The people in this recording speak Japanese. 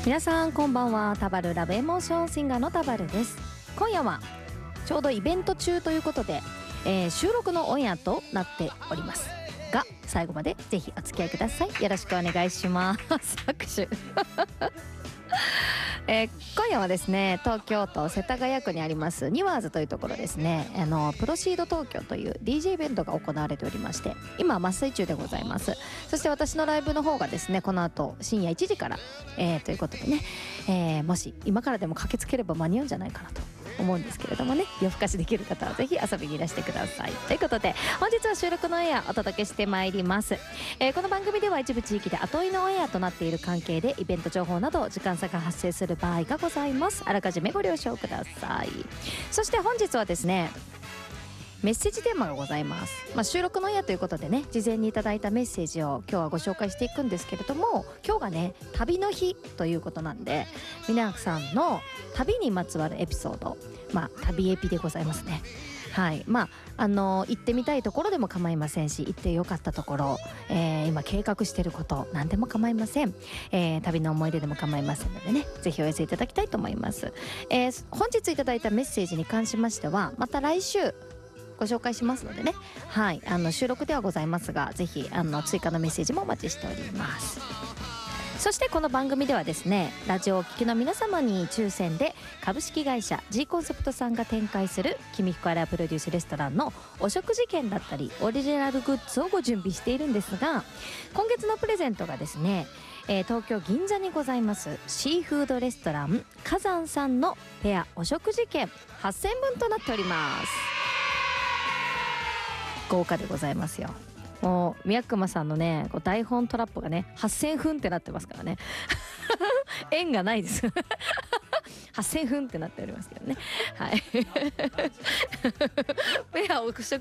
皆さんこんばんは。タバルラブエモーションシンガーのタバルです。今夜はちょうどイベント中ということで、収録のオンエアとなっておりますが、最後までぜひお付き合いください。よろしくお願いします拍手今夜はですね、東京都世田谷区にありますニワーズというところですね、プロシード東京という DJ イベントが行われておりまして、今真っ最中でございます。そして私のライブの方がですね、この後深夜1時から、ということでね、もし今からでも駆けつければ間に合うんじゃないかなと思うんですけれどもね、夜更かしできる方はぜひ遊びにいらしてください。ということで本日は収録のオンエアお届けしてまいります。この番組では一部地域で後追いのオンエアとなっている関係でイベント情報など時間差が発生する場合がございます。あらかじめご了承ください。そして本日はですね、メッセージテーマがございます。収録のオンエアということでね、事前にいただいたメッセージを今日はご紹介していくんですけれども、今日がね旅の日ということなんで、皆さんの旅にまつわるエピソード、旅エピでございますね。はい、行ってみたいところでも構いませんし、行ってよかったところ、今計画していること何でも構いません。旅の思い出でも構いませんのでね、ぜひお寄せいただきたいと思います。本日いただいたメッセージに関しましてはまた来週ご紹介しますのでね、はい、収録ではございますが、ぜひ追加のメッセージもお待ちしております。そしてこの番組ではですね、ラジオをお聞きの皆様に抽選で株式会社 G コンセプトさんが展開する君福原プロデュースレストランのお食事券だったりオリジナルグッズをご準備しているんですが、今月のプレゼントがですね、東京銀座にございますシーフードレストラン火山さんのペアお食事券8000分となっております。豪華でございますよ。もう宮熊さんのね台本トラップがね8000分ってなってますからね縁がないです8000分ってなっておりますけどね。はいペアお食